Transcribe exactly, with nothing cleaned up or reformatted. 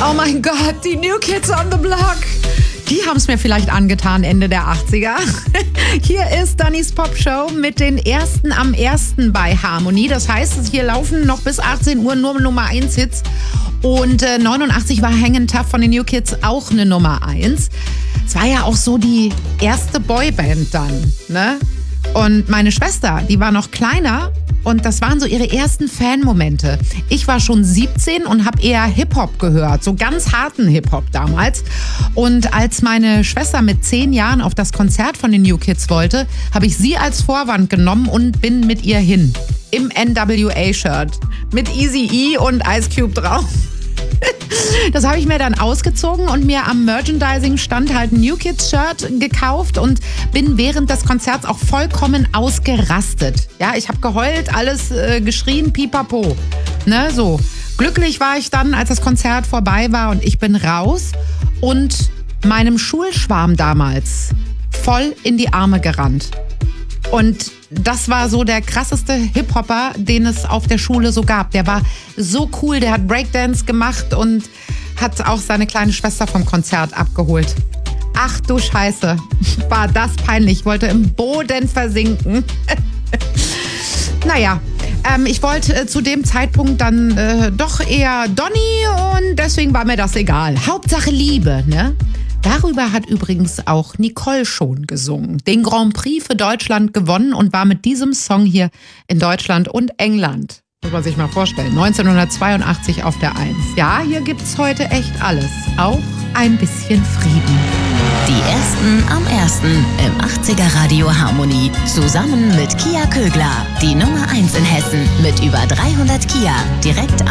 Oh mein Gott, die New Kids on the Block. Die haben es mir vielleicht angetan Ende der achtziger. Hier ist Dannys Pop Show mit den ersten am ersten bei Harmony. Das heißt, hier laufen noch bis achtzehn Uhr nur Nummer eins Hits. Und äh, neunundachtzig war Hangin' Tough von den New Kids auch eine Nummer eins. Es war ja auch so die erste Boyband dann, ne? Und meine Schwester, die war noch kleiner und das waren so ihre ersten Fanmomente. Ich war schon siebzehn und habe eher Hip-Hop gehört, so ganz harten Hip-Hop damals. Und als meine Schwester mit zehn Jahren auf das Konzert von den New Kids wollte, habe ich sie als Vorwand genommen und bin mit ihr hin. Im N W A-Shirt mit Eazy-E und Ice Cube drauf. Das habe ich mir dann ausgezogen und mir am Merchandising-Stand halt ein New Kids-Shirt gekauft und bin während des Konzerts auch vollkommen ausgerastet. Ja, ich habe geheult, alles äh, geschrien, pipapo. Ne, so. Glücklich war ich dann, als das Konzert vorbei war und ich bin raus und meinem Schulschwarm damals voll in die Arme gerannt. Und das war so der krasseste Hip-Hopper, den es auf der Schule so gab. Der war so cool, der hat Breakdance gemacht und hat auch seine kleine Schwester vom Konzert abgeholt. Ach du Scheiße, war das peinlich. Ich wollte im Boden versinken. Naja, ähm, ich wollte äh, zu dem Zeitpunkt dann äh, doch eher Donny und deswegen war mir das egal. Hauptsache Liebe, ne? Darüber hat übrigens auch Nicole schon gesungen. Den Grand Prix für Deutschland gewonnen und war mit diesem Song hier in Deutschland und England. Muss man sich mal vorstellen. neunzehnhundertzweiundachtzig auf der Eins. Ja, hier gibt's heute echt alles. Auch ein bisschen Frieden. Die Ersten am Ersten im achtziger Radio Harmony. Zusammen mit Kia Kögler. Die Nummer eins in Hessen mit über dreihundert Kia. Direkt